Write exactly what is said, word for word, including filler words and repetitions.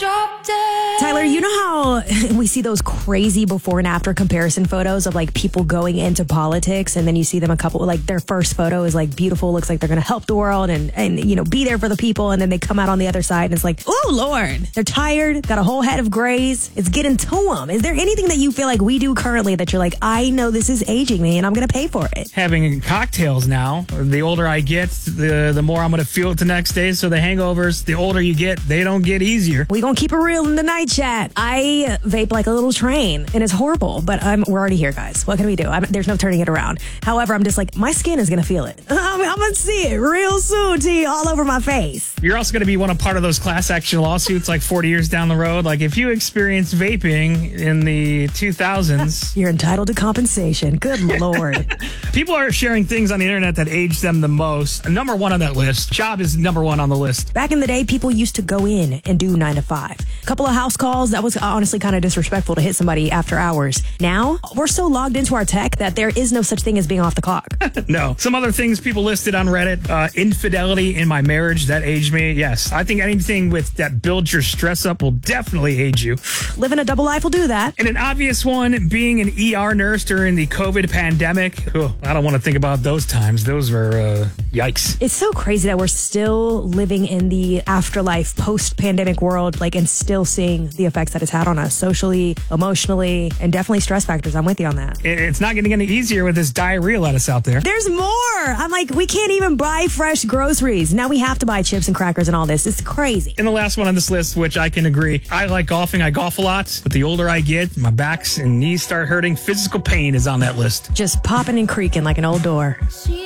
drop dead. Tyler, you know how we see those crazy before and after comparison photos of like people going into politics, and then you see them a couple, like their first photo is like beautiful, looks like they're going to help the world and, and, you know, be there for the people. And then they come out on the other side and it's like, oh, Lord, they're tired, got a whole head of grays. It's getting to them. Is there anything that you feel like we do currently that you're like, I know this is aging me and I'm going to pay for it? Having cocktails now, the older I get, the, the more I'm going to feel it the next day. So the hangovers, the older you get, they don't get easier. We gonna keep it real in the night chat. I vape like a little train, and it's horrible, but I'm, we're already here, guys. What can we do? I'm, there's no turning it around. However, I'm just like, my skin is gonna feel it. I'm, I'm gonna see it real soon, T, all over my face. You're also going to be one of part of those class action lawsuits like forty years down the road. Like if you experienced vaping in the two thousands. You're entitled to compensation. Good Lord. People are sharing things on the internet that age them the most. Number one on that list. Job is number one on the list. Back in the day, people used to go in and do nine to five. A couple of house calls, that was honestly kind of disrespectful to hit somebody after hours. Now, we're so logged into our tech that there is no such thing as being off the clock. No. Some other things people listed on Reddit. Uh, infidelity in my marriage, that aged me. Yes. I think anything with that builds your stress up will definitely age you. Living a double life will do that. And an obvious one, being an E R nurse during the COVID pandemic. Oh, I don't want to think about those times. Those were, uh, yikes. It's so crazy that we're still living in the afterlife, post-pandemic world, like, and still seeing the effects that it's had on us socially, emotionally, and definitely stress factors. I'm with you on that. It's not getting any easier with this diarrhea lettuce out there. There's more. I'm like, we can't even buy fresh groceries. Now we have to buy chips and crackers and all this. It's crazy. And the last one on this list, which I can agree, I like golfing. I golf a lot, but the older I get, my backs and knees start hurting. Physical pain is on that list. Just popping and creaking like an old door.